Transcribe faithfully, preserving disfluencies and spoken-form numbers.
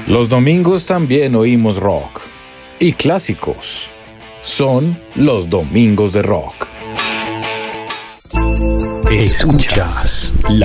Los domingos también oímos rock. Y clásicos. Son los domingos de rock. Escuchas la